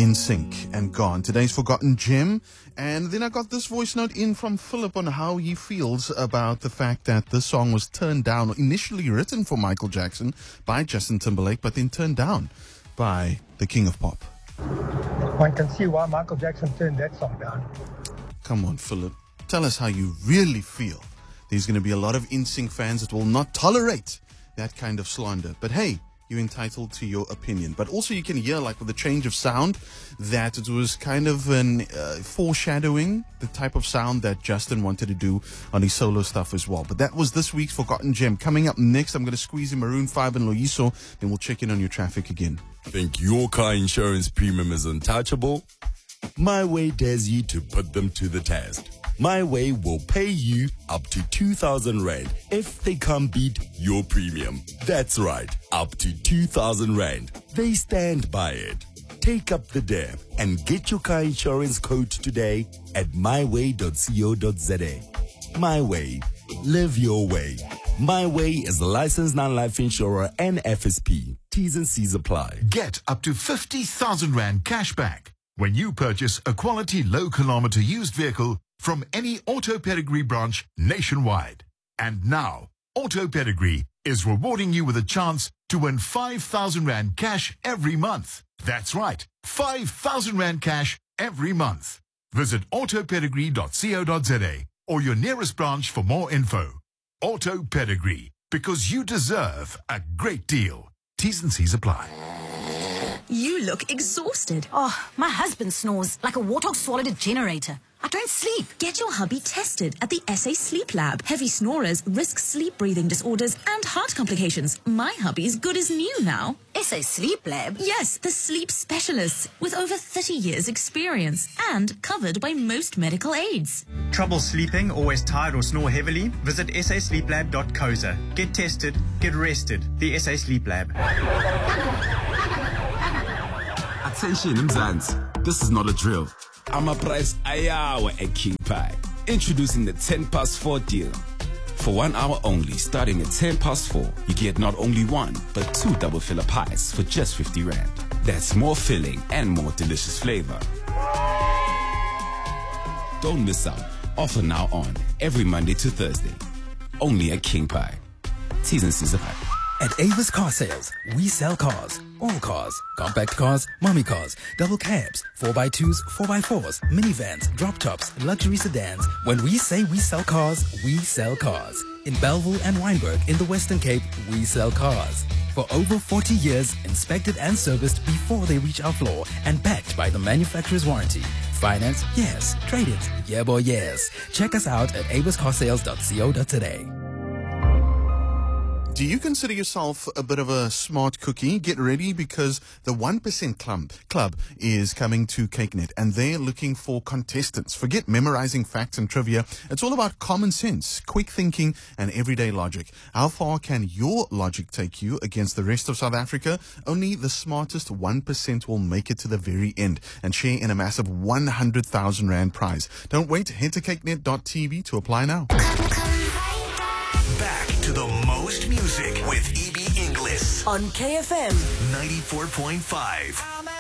In Sync and Gone. Today's Forgotten Gem. And then I got this voice note in from Philip on how he feels about the fact that this song was turned down, initially written for Michael Jackson by Justin Timberlake, but then turned down by the King of Pop. One can see why Michael Jackson turned that song down. Come on, Philip. Tell us how you really feel. There's going to be a lot of In Sync fans that will not tolerate that kind of slander. But hey, you're entitled to your opinion. But also you can hear, like with the change of sound, that it was kind of an foreshadowing the type of sound that Justin wanted to do on his solo stuff as well. But that was this week's Forgotten Gem. Coming up next, I'm going to squeeze in Maroon 5 and Loyiso, then we'll check in on your traffic again. Think your car insurance premium is untouchable? My Way dares you to put them to the test. My Way will pay you up to 2,000 Rand if they can't beat your premium. That's right, up to 2,000 Rand. They stand by it. Take up the dare and get your car insurance quote today at myway.co.za. My Way. Live your way. My Way is a licensed non-life insurer and FSP. T's and C's apply. Get up to 50,000 Rand cash back when you purchase a quality low-kilometer used vehicle from any Auto Pedigree branch nationwide. And now, Auto Pedigree is rewarding you with a chance to win 5,000 Rand cash every month. That's right, 5,000 Rand cash every month. Visit autopedigree.co.za or your nearest branch for more info. Auto Pedigree, because you deserve a great deal. T's and C's apply. You look exhausted. Oh, my husband snores like a warthog swallowed a generator. I don't sleep. Get your hubby tested at the SA Sleep Lab. Heavy snorers risk sleep breathing disorders and heart complications. My hubby's good as new now. SA Sleep Lab? Yes, the sleep specialists with over 30 years experience and covered by most medical aids. Trouble sleeping, always tired or snore heavily? Visit sasleeplab.co.za. Get tested, get rested. The SA Sleep Lab. Attention, Mzansi. This is not a drill. I'm a price ayawa at King Pie. Introducing the 10 past 4 deal. For 1 hour only, starting at 10 past 4, you get not only 1, but 2 double filler pies for just 50 Rand. That's more filling and more delicious flavor. Don't miss out. Offer now on every Monday to Thursday. Only at King Pie. T's and C's apply. At Avis Car Sales, we sell cars. All cars. Compact cars, mommy cars, double cabs, 4x2s, 4x4s, minivans, drop tops, luxury sedans. When we say we sell cars, we sell cars. In Belleville and Wynberg in the Western Cape, we sell cars. For over 40 years, inspected and serviced before they reach our floor and backed by the manufacturer's warranty. Finance? Yes. Trade-ins? Yeah boy, yes. Check us out at abuscarsales.co.za. Do you consider yourself a bit of a smart cookie? Get ready, because the 1% Club is coming to CakeNet, and they're looking for contestants. Forget memorizing facts and trivia. It's all about common sense, quick thinking, and everyday logic. How far can your logic take you against the rest of South Africa? Only the smartest 1% will make it to the very end and share in a massive 100,000 Rand prize. Don't wait. Head to cakenet.tv to apply now. Back to the most music with EB Inglis On KFM 94.5.